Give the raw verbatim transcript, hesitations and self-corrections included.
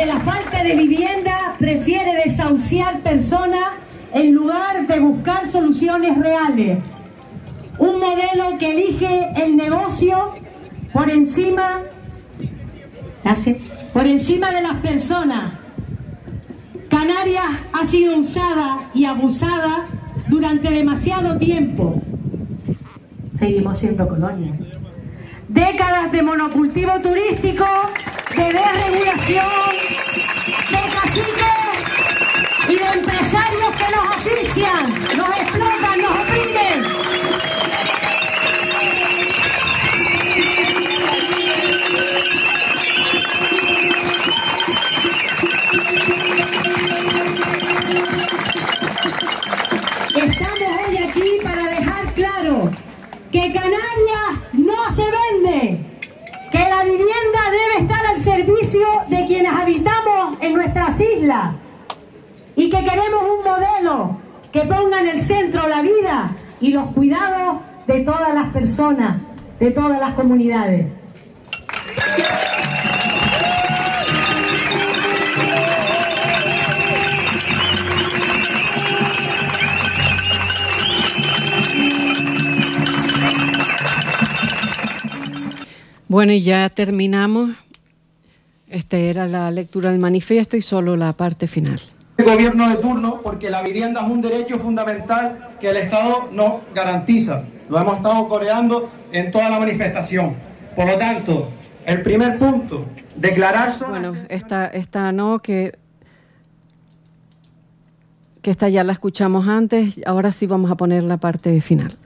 ante la falta de vivienda prefiere desahuciar personas en lugar de buscar soluciones reales. Un modelo que elige el negocio por encima, por encima de las personas. Canarias ha sido usada y abusada durante demasiado tiempo. Seguimos siendo colonia. Décadas de monocultivo turístico, de desregulación, de caciques y de empresarios que nos asfixian, nos explotan, nos oprimen. Estamos hoy aquí para dejar claro que Canarias no se vende, que la vivienda debe estar al servicio de quienes habitamos en nuestras islas y que queremos un modelo que ponga en el centro la vida y los cuidados de todas las personas, de todas las comunidades. Bueno, y ya terminamos. Esta era la lectura del manifiesto y solo la parte final. El gobierno de turno, porque la vivienda es un derecho fundamental que el Estado nos garantiza. Lo hemos estado coreando en toda la manifestación. Por lo tanto, el primer punto, declarar... Bueno, esta, esta no, que, que esta ya la escuchamos antes. Ahora sí vamos a poner la parte final.